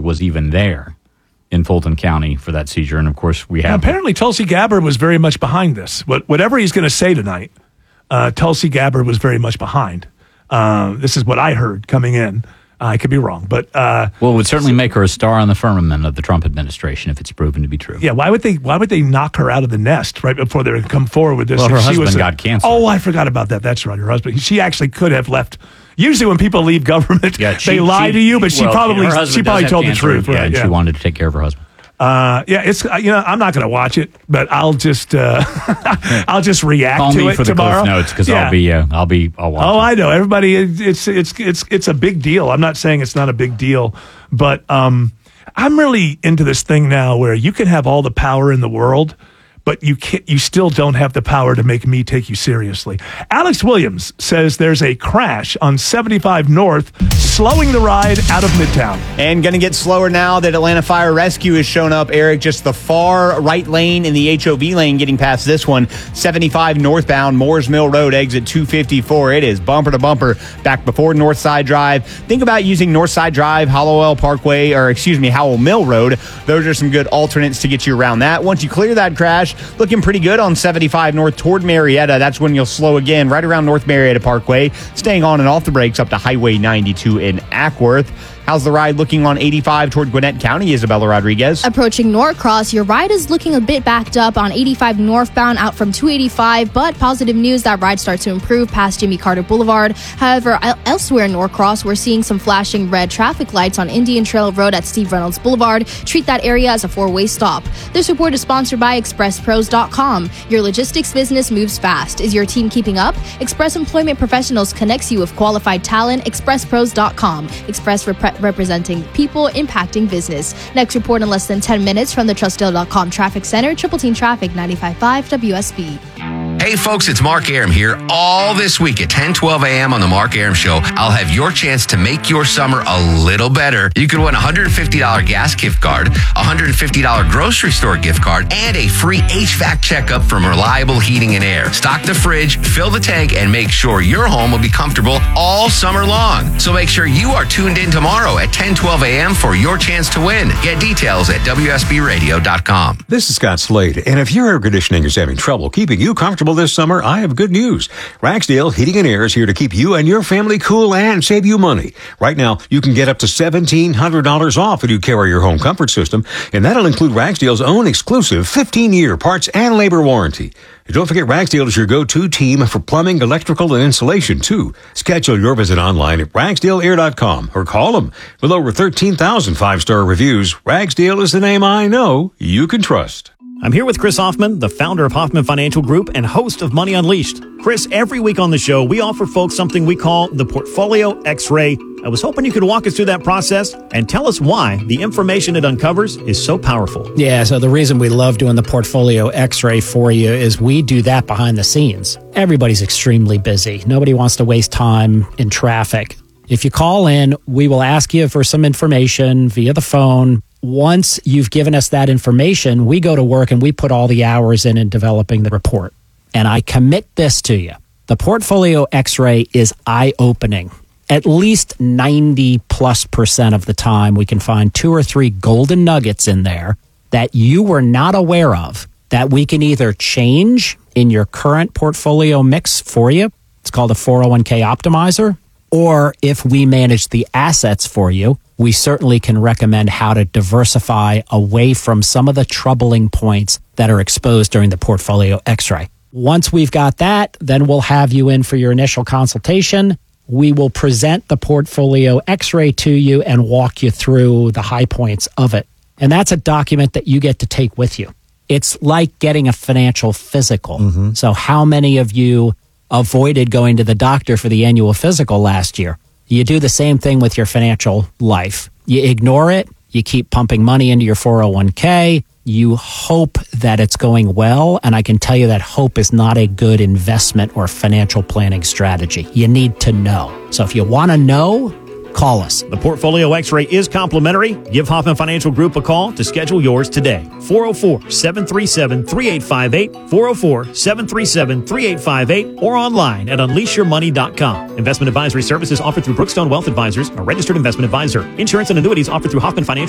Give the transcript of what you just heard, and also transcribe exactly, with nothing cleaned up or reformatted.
was even there in Fulton County for that seizure. And, of course, we have... Now, apparently, Tulsi Gabbard was very much behind this. What, whatever he's going to say tonight, uh, Tulsi Gabbard was very much behind. Uh, this is what I heard coming in. I could be wrong, but uh, well, it would certainly make her a star on the firmament of the Trump administration if it's proven to be true. Yeah, why would they? Why would they knock her out of the nest right before they come forward with this? Well, her she husband was a, got cancer. Oh, I forgot about that. That's right, her husband. She actually could have left. Usually, when people leave government, yeah, she, they lie she, to you, but she well, probably she probably told cancer, the truth. Yeah, right? and yeah. she wanted to take care of her husband. Uh, yeah, it's you know I'm not going to watch it, but I'll just uh, I'll just react Call to me it for the tomorrow. Cliff Notes because yeah. I'll be uh, I'll be I'll watch. Oh, it. I know everybody. It's it's it's it's a big deal. I'm not saying it's not a big deal, but um, I'm really into this thing now where you can have all the power in the world, but you can't, you still don't have the power to make me take you seriously. Alex Williams says there's a crash on seventy-five North, slowing the ride out of Midtown. And going to get slower now that Atlanta Fire Rescue has shown up, Eric. Just the far right lane in the H O V lane getting past this one. seventy-five northbound, Moores Mill Road, exit two fifty-four. It is bumper to bumper back before Northside Drive. Think about using Northside Drive, Hollowell Parkway, or excuse me, Howell Mill Road. Those are some good alternates to get you around that. Once you clear that crash, looking pretty good on seventy-five North toward Marietta. That's when you'll slow again right around North Marietta Parkway, staying on and off the brakes up to Highway ninety-two in Ackworth. How's the ride looking on eighty-five toward Gwinnett County, Isabella Rodriguez? Approaching Norcross, your ride is looking a bit backed up on eighty-five northbound out from two eighty-five, but positive news, that ride starts to improve past Jimmy Carter Boulevard. However, elsewhere in Norcross, we're seeing some flashing red traffic lights on Indian Trail Road at Steve Reynolds Boulevard. Treat that area as a four-way stop. This report is sponsored by Express Pros dot com. Your logistics business moves fast. Is your team keeping up? Express Employment Professionals connects you with qualified talent. Express Pros dot com. Express rep- representing people impacting business. Next report in less than ten minutes from the Trustdale dot com Traffic Center. Triple Team Traffic, ninety-five point five W S B. Hey folks, it's Mark Arum here. All this week at ten twelve a.m. on the Mark Arum Show, I'll have your chance to make your summer a little better. You could win a one hundred fifty dollars gas gift card, a one hundred fifty dollars grocery store gift card, and a free H V A C checkup from Reliable Heating and Air. Stock the fridge, fill the tank, and make sure your home will be comfortable all summer long. So make sure you are tuned in tomorrow at ten twelve a.m. for your chance to win. Get details at W S B radio dot com. This is Scott Slade, and if your air conditioning is having trouble keeping you comfortable this summer, I have good news. Ragsdale Heating and Air is here to keep you and your family cool and save you money. Right now, you can get up to seventeen hundred dollars off if you carry your home comfort system, and that'll include Ragsdale's own exclusive fifteen-year parts and labor warranty. And don't forget, Ragsdale is your go-to team for plumbing, electrical, and insulation, too. Schedule your visit online at ragsdale air dot com or call them. With over thirteen thousand five-star reviews, Ragsdale is the name I know you can trust. I'm here with Chris Hoffman, the founder of Hoffman Financial Group and host of Money Unleashed. Chris, every week on the show, we offer folks something we call the Portfolio X-Ray. I was hoping you could walk us through that process and tell us why the information it uncovers is so powerful. Yeah, so the reason we love doing the Portfolio X-Ray for you is we do that behind the scenes. Everybody's extremely busy. Nobody wants to waste time in traffic. If you call in, we will ask you for some information via the phone. Once you've given us that information, we go to work and we put all the hours in in developing the report. And I commit this to you. The Portfolio X-Ray is eye-opening. At least ninety plus percent of the time, we can find two or three golden nuggets in there that you were not aware of that we can either change in your current portfolio mix for you. It's called a four oh one k optimizer. Or if we manage the assets for you, we certainly can recommend how to diversify away from some of the troubling points that are exposed during the Portfolio X-Ray. Once we've got that, then we'll have you in for your initial consultation. We will present the Portfolio X-Ray to you and walk you through the high points of it. And that's a document that you get to take with you. It's like getting a financial physical. Mm-hmm. So how many of you avoided going to the doctor for the annual physical last year? You do the same thing with your financial life. You ignore it. You keep pumping money into your four oh one k. You hope that it's going well. And I can tell you that hope is not a good investment or financial planning strategy. You need to know. So if you want to know, call us. The Portfolio X-Ray is complimentary. Give Hoffman Financial Group a call to schedule yours today. four oh four, seven three seven, three eight five eight, four oh four, seven three seven, three eight five eight, or online at unleash your money dot com. Investment advisory services offered through Brookstone Wealth Advisors, a registered investment advisor. Insurance and annuities offered through Hoffman Financial